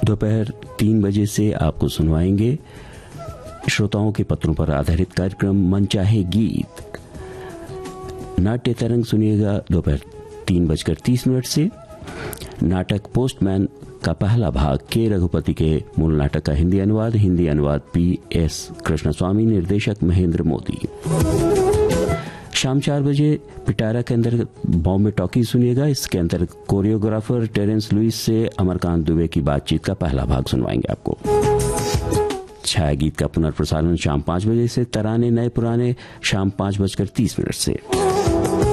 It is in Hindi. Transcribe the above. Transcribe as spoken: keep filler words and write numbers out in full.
दोपहर तीन बजे से आपको सुनवाएंगे श्रोताओं के पत्रों पर आधारित कार्यक्रम मन चाहे गीत। नाट्य तरंग सुनिएगा दोपहर तीन बजकर तीस मिनट से। नाटक पोस्टमैन का पहला भाग के रघुपति के मूल नाटक का हिंदी अनुवाद हिंदी अनुवाद पी एस कृष्णस्वामी, निर्देशक महेंद्र मोदी। शाम चार बजे पिटारा के अंदर बॉम्बे टॉकी सुनिएगा। इसके अंदर कोरियोग्राफर टेरेंस लुइस से अमरकांत दुबे की बातचीत का पहला भाग सुनवाएंगे आपको। छाया गीत का पुनर्प्रसारण शाम पांच बजे से, तराने नए पुराने शाम पांच बजकर तीस मिनट से।